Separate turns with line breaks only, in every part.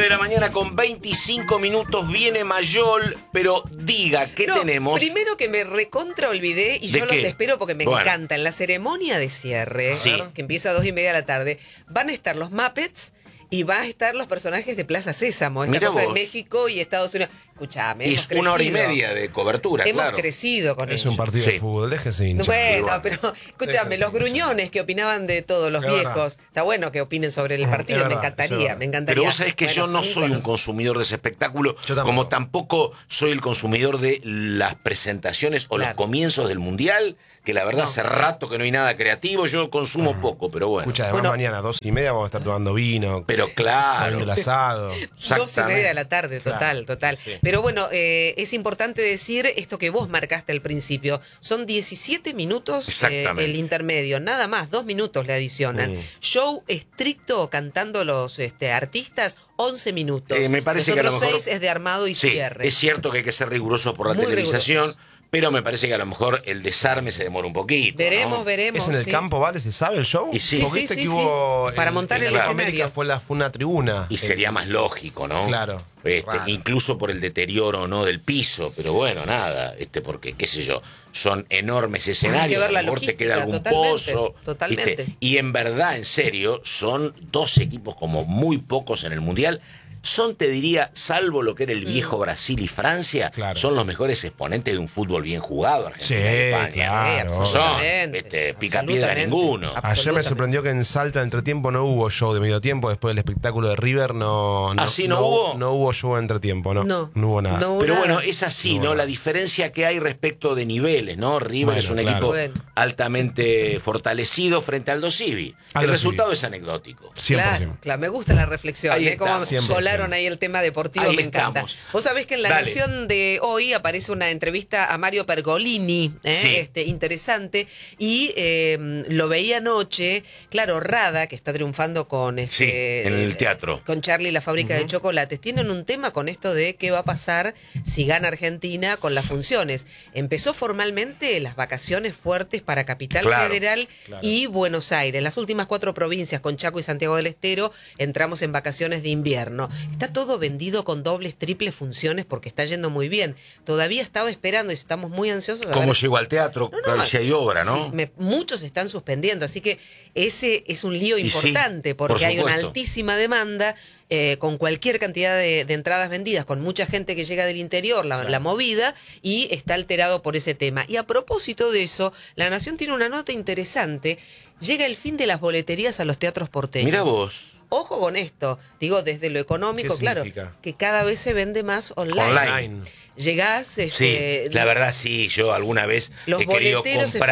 de la mañana con 25 minutos viene Mayol, pero diga, ¿qué tenemos?
Primero que me recontra olvidé y yo los espero porque me encanta. En la ceremonia de cierre, que empieza a 2:30 de la tarde, van a estar los Muppets y van a estar los personajes de Plaza Sésamo, esta cosa de México y Estados Unidos. Escuchame,
es 1 hora y media de cobertura,
hemos crecido con
es
ellos.
un partido de fútbol, déjese hinchar.
Bueno, pero escúchame, los gruñones que opinaban de todos los viejos, está bueno que opinen sobre el partido, me encantaría.
Pero vos sabés que yo no soy un consumidor de ese espectáculo, como tampoco soy el consumidor de las presentaciones o los comienzos del Mundial, que la verdad hace rato que no hay nada creativo, yo consumo poco, pero bueno.
Escucha, además mañana 2:30 vamos a estar tomando vino.
Pero claro.
El asado.
2:30 de la tarde, total. Sí. Pero bueno, es importante decir esto que vos marcaste al principio. Son 17 minutos el intermedio, nada más, 2 minutos le adicionan. Show estricto cantando los artistas, 11 minutos.
Me parece
los
que a lo
otros
mejor
6 es de armado y cierre.
Es cierto que hay que ser riguroso por la
Muy
televisación.
rigurosos.
Pero me parece que a lo mejor el desarme se demora un poquito.
Veremos.
¿Es en el campo, vale? ¿Se sabe el show?
Y sí.
Que hubo
para montar el escenario.
América fue una tribuna.
Y sería más lógico, ¿no?
Claro.
Incluso por el deterioro no del piso, pero bueno, nada, porque, qué sé yo, son enormes escenarios, a lo mejor te queda algún pozo.
Totalmente.
Y en verdad, en serio, son 2 equipos como muy pocos en el Mundial. Son, te diría, salvo lo que era el viejo Brasil y Francia, son los mejores exponentes de un fútbol bien jugado, Argentina y España.
Claro.
Son, pica piedra ninguno.
Ayer me sorprendió que en Salta, entretiempo, no hubo show de medio tiempo. Después del espectáculo de River, no hubo. No hubo show de entretiempo, no hubo nada.
Pero bueno, es así, ¿no? La diferencia que hay respecto de niveles, ¿no? River es un equipo altamente fortalecido frente al Dosivi. El resultado es anecdótico.
100%.
Claro, me gusta la reflexión. Como volaron ahí el tema deportivo,
ahí
me encanta. Vos sabés que en la versión de hoy aparece una entrevista a Mario Pergolini, interesante, y lo veía anoche, claro, Rada, que está triunfando con
en el teatro.
Con Charlie y la fábrica de chocolates, tienen un tema con esto de qué va a pasar si gana Argentina con las funciones. Empezó formalmente las vacaciones fuertes para Capital Federal y Buenos Aires. Las últimas 4 provincias, con Chaco y Santiago del Estero, entramos en vacaciones de invierno. Está todo vendido con dobles, triples funciones porque está yendo muy bien. Todavía estaba esperando y estamos muy ansiosos.
¿Cómo llegó al teatro? Si hay obra, ¿no?
Sí, muchos están suspendiendo, así que ese es un lío importante porque hay una altísima demanda. Con cualquier cantidad de entradas vendidas, con mucha gente que llega del interior, la movida, y está alterado por ese tema. Y a propósito de eso, La Nación tiene una nota interesante. Llega el fin de las boleterías a los teatros porteños.
Mira vos.
Ojo con esto, digo desde lo económico, claro, que cada vez se vende más online. Llegás,
la verdad yo alguna vez he querido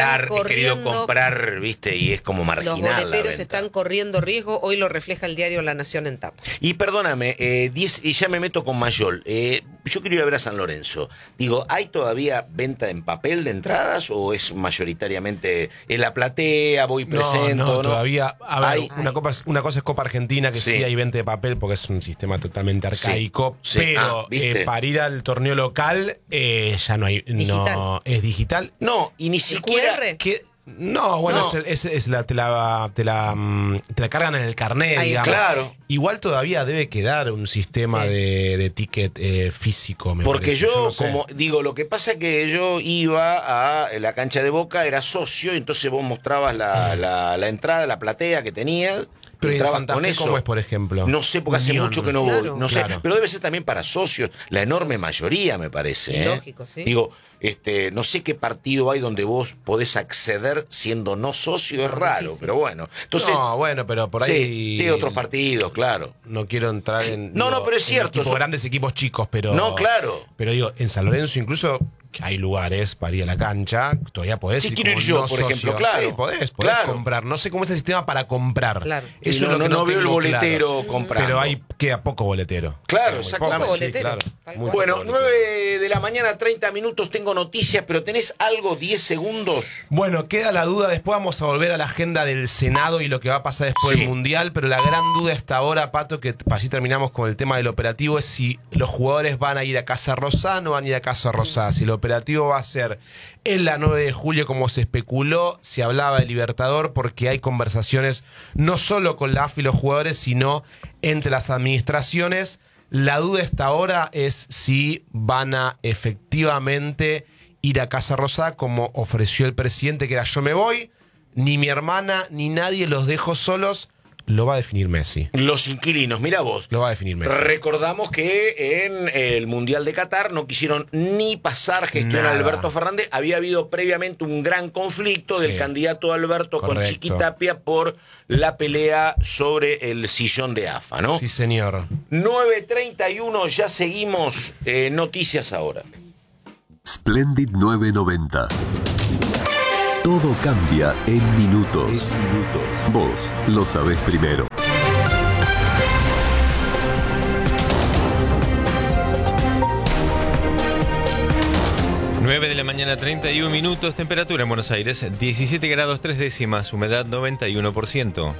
comprar, viste, y es como marginal.
Los boleteros están corriendo riesgo, hoy lo refleja el diario La Nación en tapa.
Y perdóname, y ya me meto con Mayol, yo quiero ir a ver a San Lorenzo. Digo, ¿hay todavía venta en papel de entradas o es mayoritariamente en la platea, voy presento?
No, todavía, a ver, una cosa es Copa Argentina, que sí hay venta de papel porque es un sistema totalmente arcaico, pero para ir al torneo local ya no hay, no es digital.
No, y ni siquiera
te la cargan en el carnet, digamos.
Claro.
Igual todavía debe quedar un sistema de ticket físico,
porque
parece.
yo como digo, lo que pasa es que yo iba a la cancha de Boca, era socio, y entonces vos mostrabas la entrada, la platea que tenías.
Pero en Santa Fe, ¿cómo es, por ejemplo?
No
sé, porque hace mucho que no voy. No sé, pero debe ser también para socios, la enorme mayoría, me parece.
Lógico, sí.
Digo, no sé qué partido hay donde vos podés acceder siendo no socio, es raro, difícil. Pero bueno. Entonces,
pero por ahí...
Sí, otros partidos, claro.
No quiero entrar en...
pero es cierto.
Grandes equipos chicos, pero...
No, claro.
Pero digo, en San Lorenzo incluso... Hay lugares para ir a la cancha, todavía podés ir.
Quiero ir yo, por ejemplo, claro.
Sí, podés comprar. No sé cómo es el sistema para comprar.
Claro.
Eso es lo que
no veo el boletero
claro.
comprando.
Pero queda poco boletero.
Claro, exactamente.
Poco boletero.
Bueno, 9 de la mañana, 30 minutos, tengo noticias, pero ¿tenés algo, 10 segundos?
Bueno, queda la duda, después vamos a volver a la agenda del Senado y lo que va a pasar después del Mundial, pero la gran duda hasta ahora, Pato, que así terminamos con el tema del operativo, es si los jugadores van a ir a Casa Rosada o no van a ir a Casa Rosada, si el operativo operativo va a ser en la 9 de julio, como se especuló. Se hablaba de Libertador porque hay conversaciones no solo con la AFA y los jugadores, sino entre las administraciones. La duda hasta ahora es si van a efectivamente ir a Casa Rosada como ofreció el presidente, que era yo me voy, ni mi hermana ni nadie los dejo solos. Lo va a definir Messi.
Los inquilinos, mira vos.
Lo va a definir Messi.
Recordamos que en el Mundial de Qatar no quisieron ni pasar gestión a Alberto Fernández. Había habido previamente un gran conflicto del candidato Alberto con Chiqui Tapia por la pelea sobre el sillón de AFA, ¿no?
Sí, señor.
9:31, ya seguimos. Noticias ahora.
Splendid 990. Todo cambia en minutos. Vos lo sabés primero.
De la mañana, 31 minutos, temperatura en Buenos Aires, 17 grados 3 décimas, humedad 91%.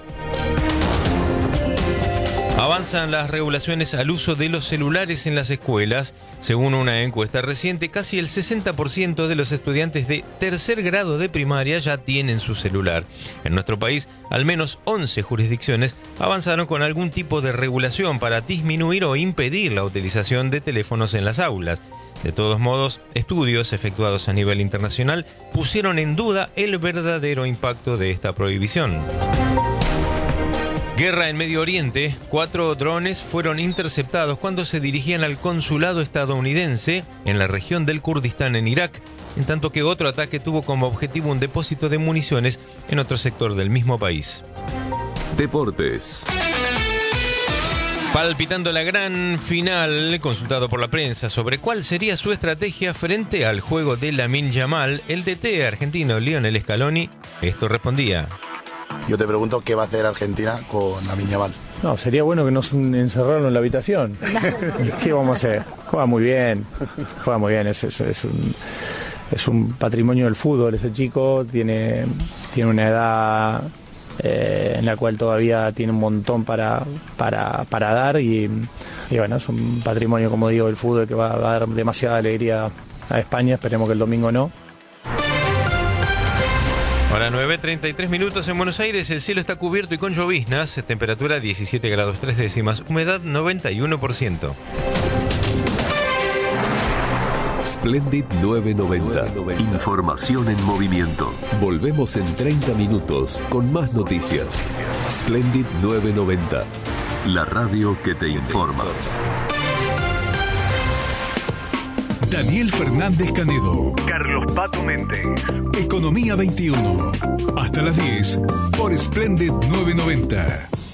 Avanzan las regulaciones al uso de los celulares en las escuelas. Según una encuesta reciente, casi el 60% de los estudiantes de tercer grado de primaria ya tienen su celular. En nuestro país, al menos 11 jurisdicciones avanzaron con algún tipo de regulación para disminuir o impedir la utilización de teléfonos en las aulas. De todos modos, estudios efectuados a nivel internacional pusieron en duda el verdadero impacto de esta prohibición. Guerra en Medio Oriente. 4 drones fueron interceptados cuando se dirigían al consulado estadounidense en la región del Kurdistán en Irak, en tanto que otro ataque tuvo como objetivo un depósito de municiones en otro sector del mismo país.
Deportes.
Palpitando la gran final, consultado por la prensa sobre cuál sería su estrategia frente al juego de Lamine Yamal, el DT argentino Lionel Scaloni, esto respondía.
Yo te pregunto qué va a hacer Argentina con Lamine Yamal.
No, sería bueno que nos encerraran en la habitación. ¿Qué vamos a hacer? Juega muy bien, es un patrimonio del fútbol ese chico, tiene una edad en la cual todavía tiene un montón para dar y bueno, es un patrimonio, como digo, del fútbol que va a dar demasiada alegría a España. Esperemos que el domingo no.
Ahora 9:33 minutos en Buenos Aires, el cielo está cubierto y con lloviznas, temperatura 17 grados 3 décimas, humedad 91%.
Splendid 990. Información en movimiento. Volvemos en 30 minutos con más noticias. Splendid 990. La radio que te informa.
Daniel Fernández Canedo.
Carlos Pato Méndez.
Economía 21. Hasta las 10 por Splendid 990.